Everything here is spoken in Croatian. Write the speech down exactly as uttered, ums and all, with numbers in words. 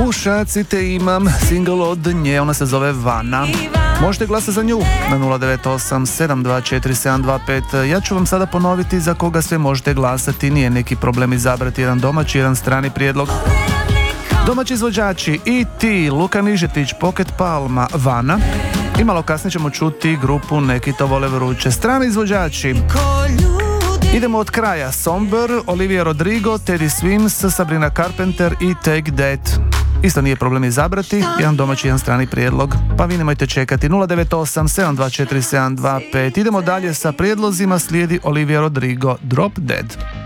U šaci te imam, single od nje, ona se zove Vana. Možete glasati za nju na nula devet osam sedam dva četiri sedam dva pet. Ja ću vam sada ponoviti za koga sve možete glasati, nije neki problem izabrati jedan domaći, jedan strani prijedlog. Domaći izvođači E T, Luka Nižetić, Pocket Palma, Vana. I malo kasnije ćemo čuti grupu Neki to vole vruće. Strani izvođači, idemo od kraja. Somber, Olivia Rodrigo, Teddy Swims, Sabrina Carpenter i Take That. Isto nije problem izabrati, jedan domaći, jedan strani prijedlog, pa vi nemojte čekati. Nula devet osam sedam dva četiri sedam dva pet. Idemo dalje sa prijedlozima, slijedi Olivia Rodrigo, Drop Dead.